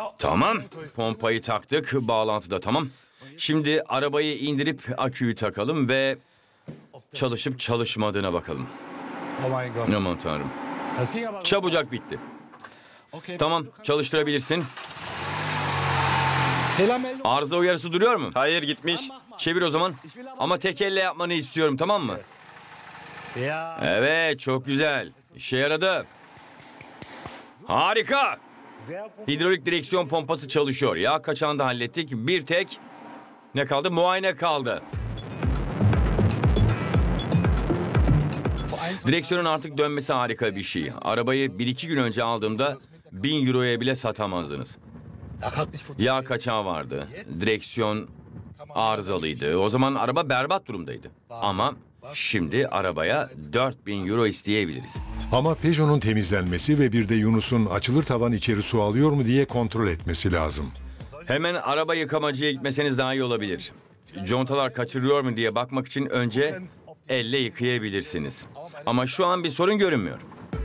Tamam. Pompayı taktık. Bağlantı da tamam. Şimdi arabayı indirip aküyü takalım ve çalışıp çalışmadığına bakalım. Aman tanrım. Çabucak bitti. Tamam, çalıştırabilirsin. Arıza uyarısı duruyor mu? Hayır, gitmiş. Çevir o zaman. Ama tek elle yapmanı istiyorum, tamam mı? Evet, çok güzel. İşe yaradı. Harika. Hidrolik direksiyon pompası çalışıyor. Yağ kaçağını da hallettik. Bir tek ne kaldı? Muayene kaldı. Direksiyonun artık dönmesi harika bir şey. Arabayı 1-2 gün önce aldığımda 1000 euroya bile satamazdınız. Yağ kaçağı vardı. Direksiyon arızalıydı. O zaman araba berbat durumdaydı. Ama şimdi arabaya 4000 euro isteyebiliriz. Ama Peugeot'un temizlenmesi ve bir de Yunus'un açılır tavan içeri su alıyor mu diye kontrol etmesi lazım. Hemen araba yıkamacıya gitmeseniz daha iyi olabilir. Contalar kaçırıyor mu diye bakmak için önce elle yıkayabilirsiniz. Ama şu an bir sorun görünmüyor.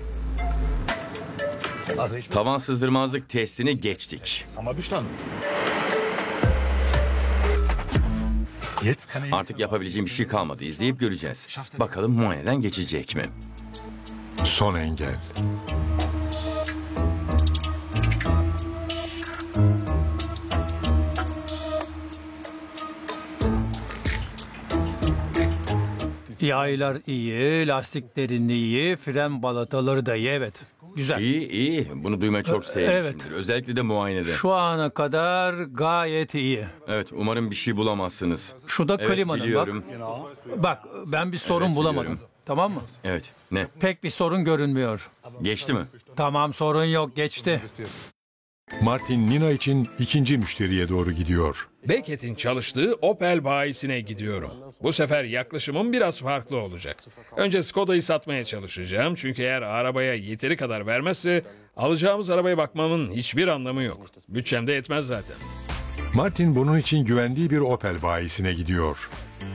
Tavan sızdırmazlık testini geçtik. Artık yapabileceğim bir şey kalmadı. İzleyip göreceğiz. Bakalım muayeneden geçecek mi? Son engel. Yaylar iyi, lastiklerin iyi, fren balataları da iyi, evet. Güzel. İyi, iyi. Bunu duymayı çok sevmişimdir. Özellikle de muayenede. Şu ana kadar gayet iyi. Evet, umarım bir şey bulamazsınız. Şu da Evet, klimanın biliyorum. bak. Bak, ben bir sorun Evet, bulamadım. biliyorum. Tamam mı? Evet, ne? Pek bir sorun görünmüyor. Geçti mi? Tamam, sorun yok, geçti. Martin Nina için ikinci müşteriye doğru gidiyor. Beckett'in çalıştığı Opel bayisine gidiyorum. Bu sefer yaklaşımım biraz farklı olacak. Önce Skoda'yı satmaya çalışacağım. Çünkü eğer arabaya yeteri kadar vermezse alacağımız arabaya bakmamın hiçbir anlamı yok. Bütçemde yetmez zaten. Martin bunun için güvendiği bir Opel bayisine gidiyor.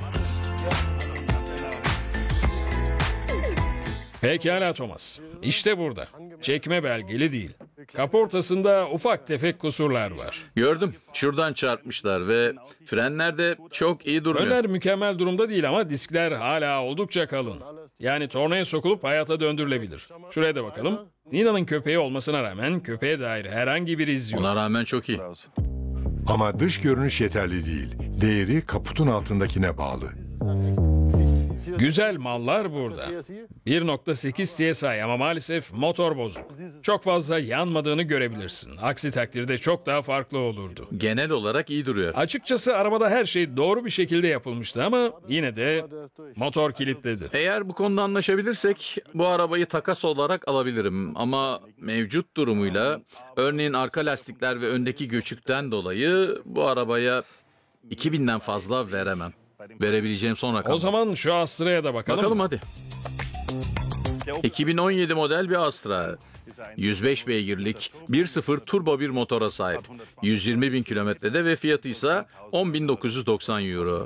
Pekala Thomas. İşte burada. Çekme belgeli değil. Kaportasında ufak tefek kusurlar var. Gördüm. Şuradan çarpmışlar ve frenler de çok iyi durmuyor. Önler mükemmel durumda değil ama diskler hala oldukça kalın. Yani tornaya sokulup hayata döndürülebilir. Şuraya da bakalım. Nina'nın köpeği olmasına rağmen köpeğe dair herhangi bir iz yok. Ona rağmen çok iyi. Ama dış görünüş yeterli değil. Değeri kaputun altındakine bağlı. Güzel mallar burada. 1.8 TSI ama maalesef motor bozuk. Çok fazla yanmadığını görebilirsin. Aksi takdirde çok daha farklı olurdu. Genel olarak iyi duruyor. Açıkçası arabada her şey doğru bir şekilde yapılmıştı ama yine de motor kilitledi. Eğer bu konuda anlaşabilirsek bu arabayı takas olarak alabilirim. Ama mevcut durumuyla örneğin arka lastikler ve öndeki göçükten dolayı bu arabaya 2000'den fazla veremem. Verebileceğim son rakam. O zaman şu Astra'ya da bakalım. Bakalım hadi. 2017 model bir Astra. 105 beygirlik 1.0 turbo bir motora sahip. 120 bin kilometrede ve fiyatı ise 10.990 euro.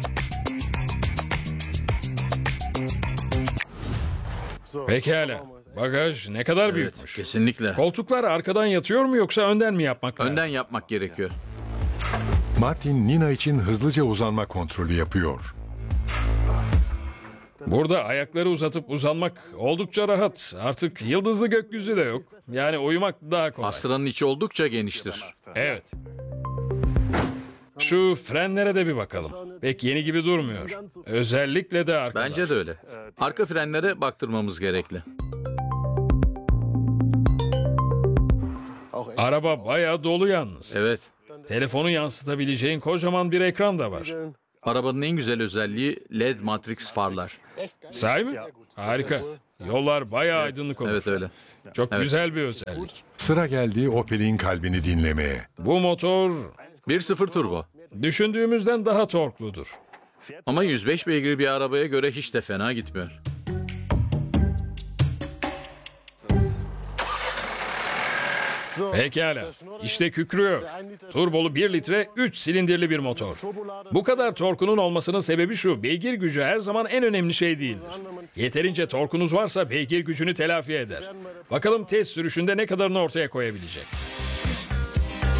Pekala. Bagaj ne kadar Evet, büyükmüş. kesinlikle. Koltuklar arkadan yatıyor mu yoksa önden mi yapmak lazım? Önden yapmak gerekiyor. Martin Nina için hızlıca uzanma kontrolü yapıyor. Burada ayakları uzatıp uzanmak oldukça rahat. Artık yıldızlı gökyüzü de yok. Yani uyumak daha kolay. Astra'nın içi oldukça geniştir. Evet. Şu frenlere de bir bakalım. Pek yeni gibi durmuyor. Özellikle de arkalar. Bence de öyle. Arka frenlere baktırmamız gerekli. Araba bayağı dolu yalnız. Evet. Telefonu yansıtabileceğin kocaman bir ekran da var. Arabanın en güzel özelliği LED Matrix farlar. Sahi mi? Harika. Yollar bayağı aydınlık olur. Evet öyle. Çok güzel bir özellik. Sıra geldi Opel'in kalbini dinlemeye. Bu motor 1.0 turbo. düşündüğümüzden daha torkludur. Ama 105 beygir bir arabaya göre hiç de fena gitmiyor. Pekala. İşte kükrüyor. Turbolu 1 litre 3 silindirli bir motor. Bu kadar torkunun olmasının sebebi şu. Beygir gücü her zaman en önemli şey değildir. Yeterince torkunuz varsa beygir gücünü telafi eder. Bakalım test sürüşünde ne kadarını ortaya koyabilecek.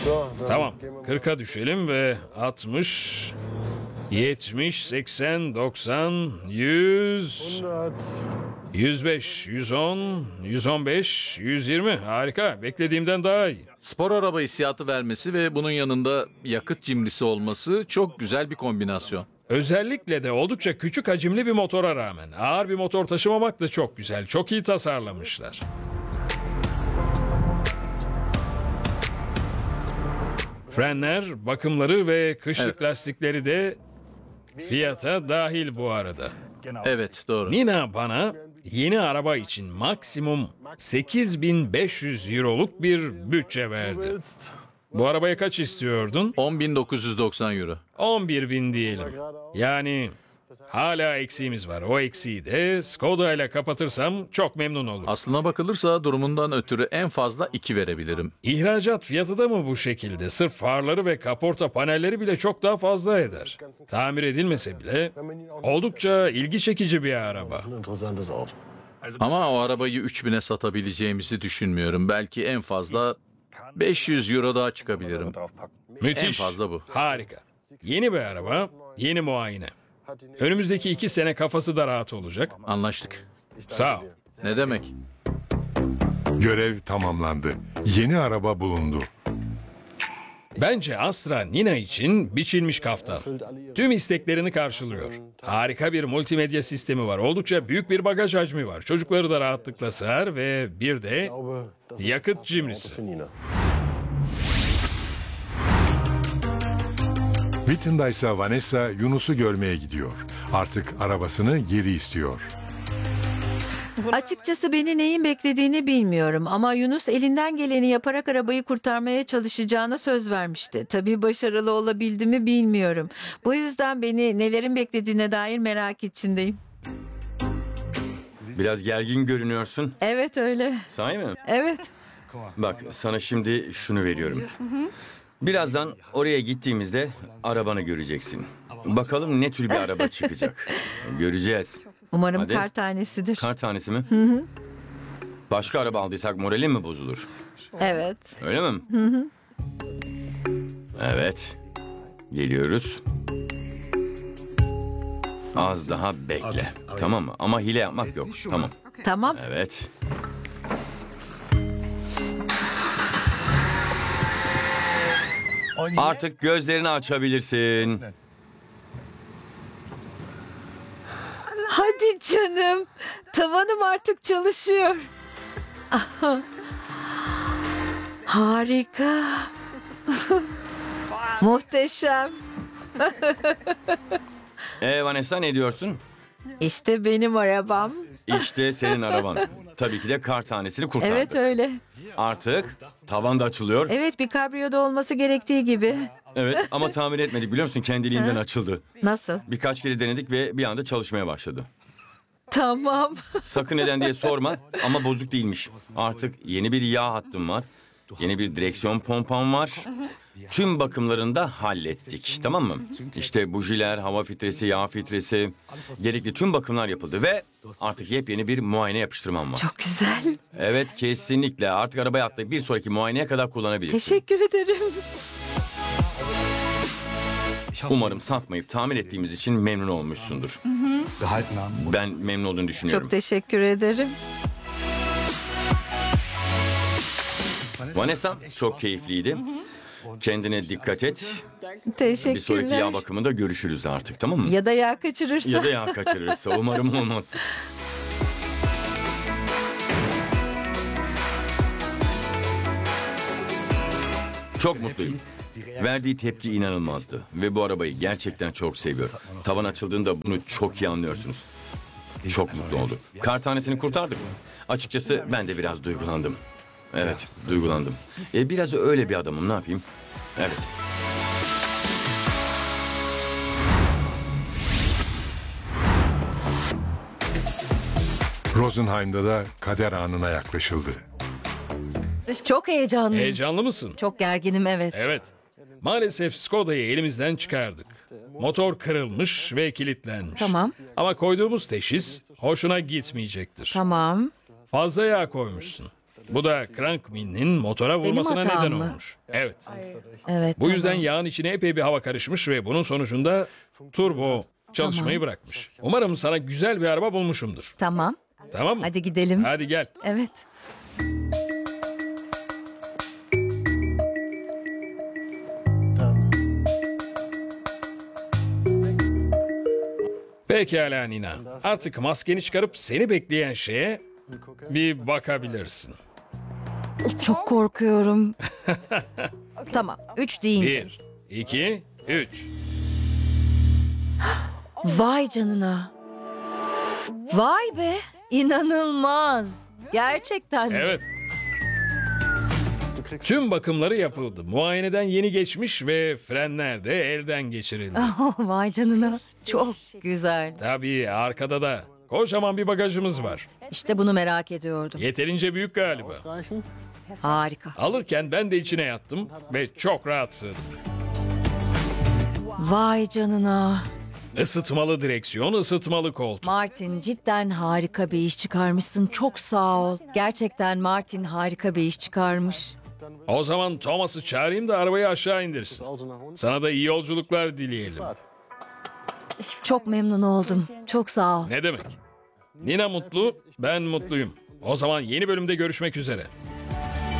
Tamam. 40'a düşelim ve 60, 70, 80, 90, 100, 105, 110, 115, 120. Harika. Beklediğimden daha iyi. Spor araba hissiyatı vermesi ve bunun yanında yakıt cimrisi olması çok güzel bir kombinasyon. Özellikle de oldukça küçük hacimli bir motora rağmen ağır bir motor taşımamak da çok güzel. Çok iyi tasarlamışlar. Frenler, bakımları ve kışlık lastikleri de fiyata dahil bu arada. Evet, doğru. Nina bana yeni araba için maksimum 8.500 euroluk bir bütçe verdi. Bu arabaya kaç istiyordun? 10.990 euro. 11.000 diyelim. Yani hala eksiğimiz var. O eksiği de Skoda ile kapatırsam çok memnun olurum. Aslına bakılırsa durumundan ötürü en fazla 2 verebilirim. İhracat fiyatı da mı bu şekilde? Sırf farları ve kaporta panelleri bile çok daha fazla eder. Tamir edilmese bile oldukça ilgi çekici bir araba. Ama o arabayı 3000'e satabileceğimizi düşünmüyorum. Belki en fazla 500 euro daha çıkabilirim. Müthiş. En fazla bu. Harika. Yeni bir araba, yeni muayene. Önümüzdeki 2 sene kafası da rahat olacak. Anlaştık. Sağ ol. Ne demek? Görev tamamlandı. Yeni araba bulundu. Bence Astra Nina için biçilmiş kaftan. Tüm isteklerini karşılıyor. Harika bir multimedya sistemi var. Oldukça büyük bir bagaj hacmi var. Çocukları da rahatlıkla sığar ve bir de yakıt cimrisi. Witten'da ise Vanessa Yunus'u görmeye gidiyor. Artık arabasını geri istiyor. Açıkçası beni neyin beklediğini bilmiyorum ama Yunus elinden geleni yaparak arabayı kurtarmaya çalışacağına söz vermişti. Tabii başarılı olabildi mi bilmiyorum. Bu yüzden beni nelerin beklediğine dair merak içindeyim. Biraz gergin görünüyorsun. Evet öyle. Sahi mi? Evet. Bak sana şimdi şunu veriyorum. Birazdan oraya gittiğimizde arabanı göreceksin. Bakalım ne tür bir araba çıkacak. Göreceğiz. Umarım Hadi. kar tanesidir. Kar tanesi mi? Başka araba aldıysak moralin mi bozulur? Evet. Öyle mi? Evet. Geliyoruz. Az daha bekle. Tamam mı? Ama hile yapmak yok. Tamam. Tamam. Evet. Artık gözlerini açabilirsin. Hadi canım. Tavanım artık çalışıyor. Harika. Muhteşem. Vanessa ne diyorsun? İşte benim arabam. İşte senin araban. Tabii ki de kar tanesini kurtardı. Evet öyle. Artık tavan da açılıyor. Evet bir kabriyoda olması gerektiği gibi. Evet ama tamir etmedik biliyor musun? Kendiliğinden açıldı. Nasıl? Birkaç kere denedik ve bir anda çalışmaya başladı. Tamam. Sakın neden diye sorma ama bozuk değilmiş. Artık yeni bir yağ hattım var. Yeni bir direksiyon pompam var. Tüm bakımlarını da hallettik. Tamam mı? İşte bujiler, hava filtresi, yağ filtresi. Gerekli tüm bakımlar yapıldı ve artık yepyeni bir muayene yapıştırmam var. Çok güzel. Evet kesinlikle. Artık arabaya atlayıp bir sonraki muayeneye kadar kullanabilirsin. Teşekkür ederim. Umarım satmayıp tamir ettiğimiz için memnun olmuşsundur. Ben memnun olduğunu düşünüyorum. Çok teşekkür ederim. Vanessa çok keyifliydi. Kendine dikkat et. Bir sonraki Teşekkürler. yağ bakımında görüşürüz artık tamam mı? Ya da yağ kaçırırsa. Ya da yağ kaçırırsa umarım olmaz. Çok mutluyum. Verdiği tepki inanılmazdı. Ve bu arabayı gerçekten çok seviyor. Tavan açıldığında bunu çok iyi anlıyorsunuz. Çok mutlu oldu. Kar tanesini kurtardık. Açıkçası ben de biraz duygulandım. Evet, duygulandım. Biraz öyle bir adamım, ne yapayım? Evet. Rosenheim'da da kader anına yaklaşıldı. Çok heyecanlıyım. Heyecanlı mısın? Çok gerginim evet. Evet. Maalesef Skoda'yı elimizden çıkardık. Motor kırılmış ve kilitlenmiş. Tamam. Ama koyduğumuz teşhis hoşuna gitmeyecektir. Tamam. Fazla yağ koymuşsun. Bu da crankpin'in motora vurmasına hatam neden mı? olmuş. Evet. Evet. Bu yüzden tamam. yağın içine epey bir hava karışmış ve bunun sonucunda turbo çalışmayı bırakmış. Umarım sana güzel bir araba bulmuşumdur. Tamam. Tamam mı? Hadi gidelim. Hadi gel. Evet. Pekala Nina. Artık maskeni çıkarıp seni bekleyen şeye bir bakabilirsin. Çok korkuyorum. Tamam. 3 deyince. 1, 2, 3. Vay canına. Vay be. İnanılmaz. Gerçekten. mi? Evet. Tüm bakımları yapıldı. Muayeneden yeni geçmiş ve frenler de elden geçirildi. Oh, vay canına. Çok güzel. Tabii arkada da kocaman bir bagajımız var. İşte bunu merak ediyordum. Yeterince büyük galiba. Harika. Alırken ben de içine yattım ve çok rahat sığdım. Vay canına. Isıtmalı direksiyon, ısıtmalı koltuk. Martin cidden harika bir iş çıkarmışsın. Çok sağ ol. Gerçekten Martin harika bir iş çıkarmış. O zaman Thomas'ı çağırayım da arabayı aşağı indirsin. Sana da iyi yolculuklar dileyelim. Çok memnun oldum. Çok sağ ol. Ne demek? Nina mutlu, ben mutluyum. O zaman yeni bölümde görüşmek üzere.